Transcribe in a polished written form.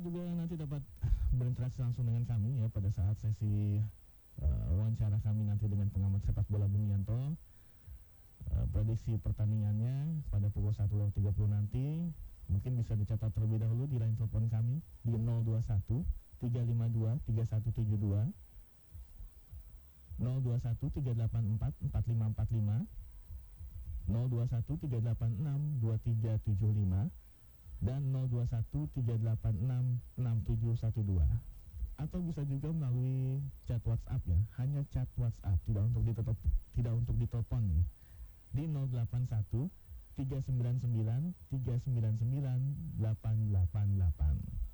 juga nanti dapat berinteraksi langsung dengan kami ya pada saat sesi wawancara kami nanti dengan pengamat sepak bola Bung Yanto. Prediksi pertandingannya pada pukul 1.30 nanti mungkin bisa dicatat terlebih dahulu di line telepon kami di 021 352 3172, 021 384 4545, 021 386 2375 dan 021 386 6712. Atau bisa juga melalui chat WhatsApp ya, hanya chat WhatsApp, tidak untuk ditelepon nih, di 081 399 399 888.